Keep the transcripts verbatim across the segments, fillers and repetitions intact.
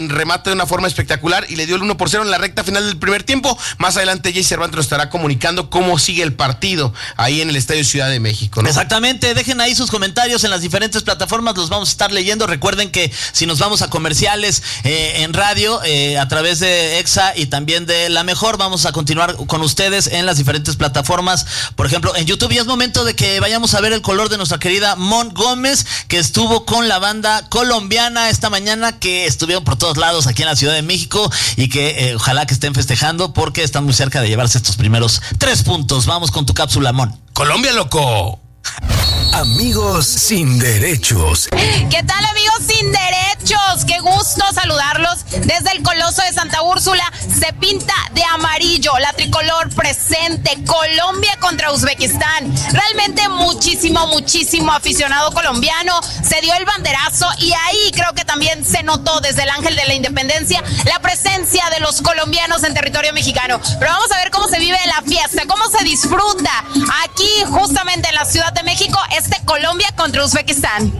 remate de una forma espectacular y le dio el uno por cero en la recta final del primer tiempo. Más adelante Jay Cervantes nos estará comunicando cómo sigue el partido ahí en el Estadio Ciudad de México, ¿no? Exactamente, dejen ahí sus comentarios en las diferentes plataformas, los vamos a estar leyendo. Recuerden que si nos vamos a comerciales eh, en radio, eh, a través de Exa y también de La Mejor, vamos a continuar con ustedes en las diferentes plataformas. Por ejemplo, en YouTube ya es momento de que vayamos a ver el color de nuestra querida Mon Gómez, que estuvo con la banda colombiana esta mañana, que estuvieron por todos lados aquí en la Ciudad de México y que eh, ojalá que estén festejando porque están muy cerca de llevarse estos primeros tres puntos. Vamos con tu cápsula, Mon. Colombia, loco. Amigos sin derechos. ¿Qué tal, amigos sin derechos? Qué gusto saludarlos desde el Coloso de Santa Úrsula. Se pinta de amarillo, la tricolor presente. Colombia contra Uzbekistán. Realmente muchísimo, muchísimo aficionado colombiano. Se dio el banderazo y ahí creo que también se notó desde el Ángel de la Independencia la presencia de los colombianos en territorio mexicano. Pero vamos a ver cómo se vive la fiesta, cómo se disfruta aquí justamente en la Ciudad de México este Colombia contra Uzbekistán.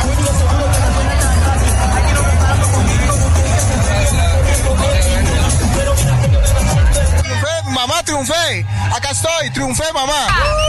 Triunfé, mamá, triunfé. Acá estoy, triunfé, mamá.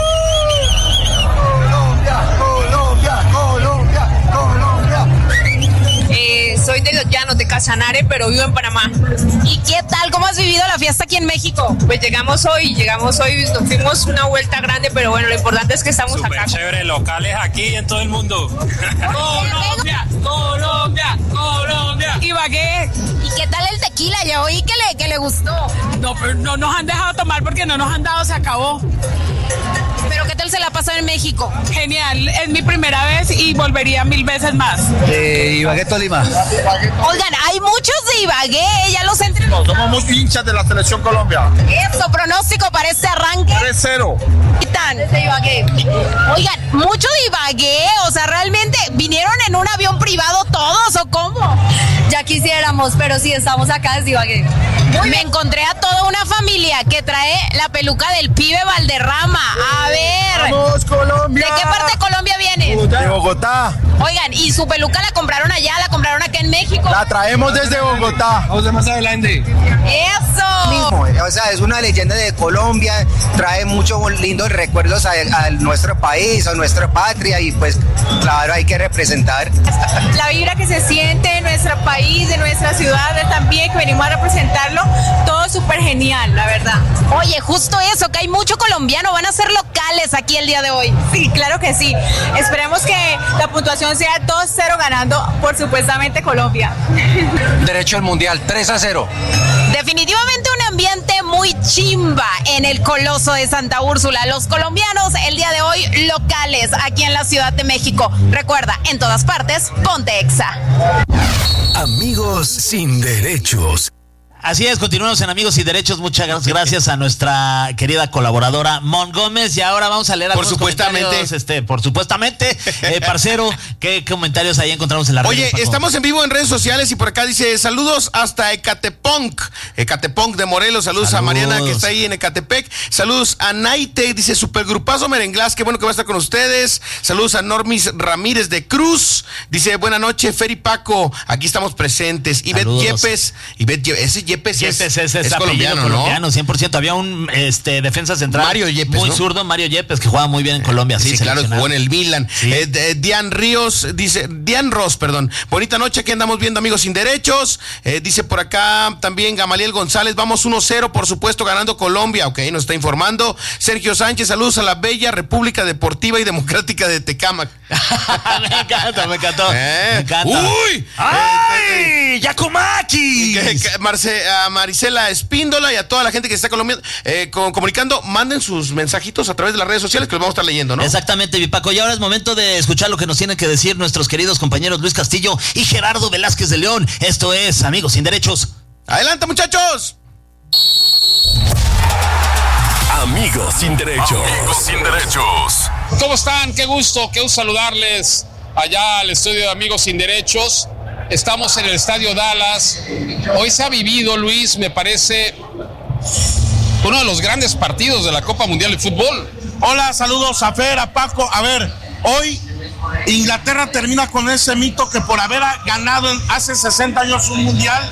Colombia, Colombia, Colombia, Colombia. Eh, soy de los Llanos, de Casanare, pero vivo en Panamá. ¿Y qué tal? ¿Cómo has vivido la fiesta aquí en México? Pues llegamos hoy, llegamos hoy, nos fuimos una vuelta grande, pero bueno, lo importante es que estamos Super acá. Chévere, locales aquí en todo el mundo. Colombia, Colombia, Colombia. Ibagué. ¿Y qué tal el tequila? Ya oí que le, que le gustó. No, pero no nos han dejado tomar porque no nos han dado, se acabó. ¿Pero qué tal se la pasó en México? Genial, es mi primera vez y volvería mil veces más. De Ibagué, Tolima. Oigan, hay muchos de Ibagué, ya los entre... Somos muy hinchas de la selección Colombia. Eso, pronóstico para este arranque. tres cero. Desde Ibagué. Oigan, mucho de Ibagué, o sea, realmente vinieron en un avión privado todos, ¿o cómo? Ya quisiéramos, pero sí, estamos acá desde Ibagué. Me encontré a toda una familia que trae la peluca del pibe Valderrama. A ver. ¡Vamos, Colombia! ¿De qué parte de Colombia vienen? De Bogotá. Oigan, ¿y su peluca la compraron allá, la compraron acá en México? La traemos desde Bogotá. Vamos de más adelante. ¡Eso! Mismo, o sea, es una leyenda de Colombia, trae muchos lindos recuerdos a, a nuestro país, a nuestra patria y pues claro, hay que representar. La vibra que se siente en nuestro país, en nuestra ciudad también, que venimos a representarlo, todo súper genial, la verdad. Oye, justo eso, que hay mucho colombiano, van a ser locales aquí el día de hoy. Sí, claro que sí. Esperemos que la puntuación sea dos cero ganando por supuestamente Colombia. Derecho al mundial, tres a cero. Definitivamente un ambiente muy chimba en el Coloso de Santa Úrsula. Los colombianos el día de hoy locales aquí en la Ciudad de México. Recuerda, en todas partes, ponte Exa. Amigos sin derechos. Así es, continuamos en Amigos y Derechos. Muchas gracias a nuestra querida colaboradora Mon Gómez. Y ahora vamos a leer por algunos supuestamente. comentarios. Este, por supuestamente, eh, parcero, ¿qué comentarios ahí encontramos en la red? Oye, estamos en vivo en redes sociales y por acá dice saludos hasta Ecatepunk, Ecatepunk de Morelos. Saludos, saludos a Mariana que está ahí en Ecatepec. Saludos a Naite, dice supergrupazo merenglás, qué bueno que va a estar con ustedes. Saludos a Normis Ramírez de Cruz. Dice buena noche, Fer y Paco, aquí estamos presentes. Ivette Yepes, Ivette Yepes, ese Yepes, Yepes es, es, es, es colombiano, ¿no? colombiano, cien por ciento. Había un este, defensa central Mario Yepes, muy ¿no? zurdo, Mario Yepes, que jugaba muy bien en Colombia. Sí, sí claro, jugó en el Milan. Sí. Eh, eh, Dian Ríos, dice, Dian Ross, perdón. Bonita noche, aquí andamos viendo Amigos sin Derechos. Eh, dice por acá también Gamaliel González, vamos uno cero, por supuesto, ganando Colombia. Ok, nos está informando. Sergio Sánchez, saludos a la bella República Deportiva y Democrática de Tecámac. me encanta, me encantó. Eh. Me encanta. ¡Uy! ¡Ay! ¡Yakumaki! Marce, a Marisela Espíndola y a toda la gente que está colombiana, eh, con, comunicando, manden sus mensajitos a través de las redes sociales que los vamos a estar leyendo, ¿no? Exactamente, mi Paco. Y ahora es momento de escuchar lo que nos tienen que decir nuestros queridos compañeros Luis Castillo y Gerardo Velázquez de León. Esto es Amigos sin Derechos. ¡Adelante, muchachos! Amigos sin derechos. Amigos sin derechos. ¿Cómo están? Qué gusto, qué gusto saludarles allá al estudio de Amigos sin Derechos. Estamos en el Estadio Dallas. Hoy se ha vivido, Luis, me parece, uno de los grandes partidos de la Copa Mundial de Fútbol. Hola, saludos a Fer, a Paco. A ver, hoy Inglaterra termina con ese mito que por haber ganado en- hace sesenta años un mundial,